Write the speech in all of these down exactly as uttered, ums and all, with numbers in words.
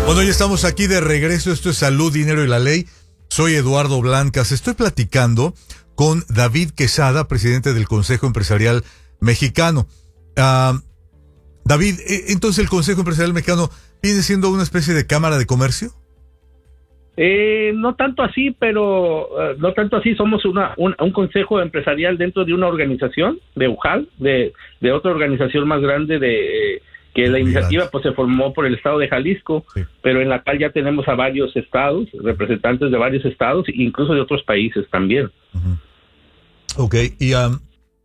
Bueno, ya estamos aquí de regreso. Esto es Salud, Dinero y la Ley. Soy Eduardo Blancas. Estoy platicando con David Quesada, presidente del Consejo Empresarial Mexicano. Uh, David, entonces el Consejo Empresarial Mexicano viene siendo una especie de cámara de comercio. Eh, no tanto así, pero uh, no tanto así. Somos una un, un consejo empresarial dentro de una organización de U J A L, de, de otra organización más grande de eh, que la iniciativa pues se formó por el estado de Jalisco, sí. Pero en la cual ya tenemos a varios estados, representantes de varios estados, incluso de otros países también. Uh-huh. Ok, y um,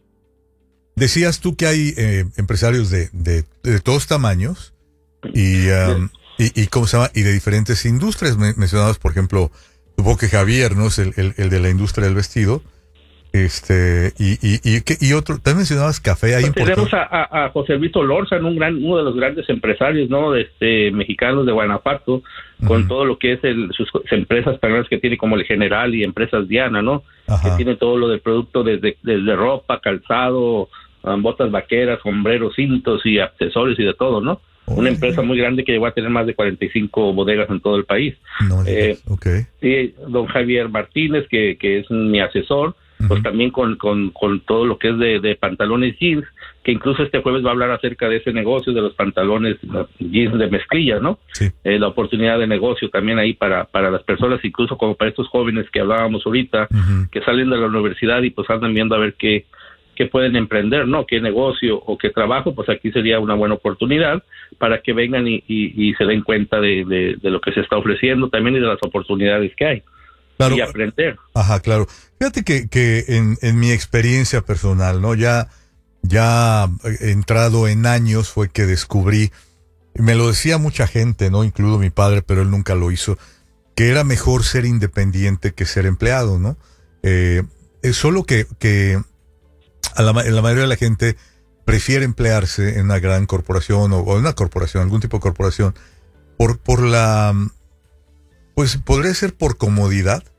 decías tú que hay eh, empresarios de, de, de todos tamaños y, um, y, y cómo se llama y de diferentes industrias. Me, mencionabas, por ejemplo, supongo que Javier, ¿no? Es el, el, el de la industria del vestido. Este, y, y, y, y otro, también mencionabas café. Ahí pues tenemos a, a, a José Luis Solórzano, un gran, uno de los grandes empresarios, ¿no? Este, mexicanos de Guanajuato, uh-huh. Con todo lo que es el, sus empresas tan grandes que tiene como el General y Empresas Diana, ¿no? Ajá. Que tiene todo lo del producto desde, desde ropa, calzado, um, botas vaqueras, sombreros, cintos y accesorios y de todo, ¿no? Oh, una empresa muy grande que llegó a tener más de cuarenta y cinco bodegas en todo el país. No, eh, okay. Y don Javier Martínez, que, que es mi asesor, pues uh-huh. También con, con, con todo lo que es de, de pantalones jeans, que incluso este jueves va a hablar acerca de ese negocio de los pantalones jeans de mezclilla, ¿no? Sí. Eh, la oportunidad de negocio también ahí para, para las personas, incluso como para estos jóvenes que hablábamos ahorita, uh-huh. Que salen de la universidad y pues andan viendo a ver qué, qué pueden emprender, ¿no? Qué negocio o qué trabajo, pues aquí sería una buena oportunidad para que vengan y, y, y se den cuenta de, de, de lo que se está ofreciendo también y de las oportunidades que hay. Claro. Y aprender. Ajá, claro. Fíjate que, que en, en mi experiencia personal, ¿no? Ya, ya entrado en años fue que descubrí, me lo decía mucha gente, ¿no? Incluido mi padre, pero él nunca lo hizo, que era mejor ser independiente que ser empleado, ¿no? Eh, es solo que, que a la, la mayoría de la gente prefiere emplearse en una gran corporación o, o en una corporación, algún tipo de corporación, por, por la... Pues podría ser por comodidad,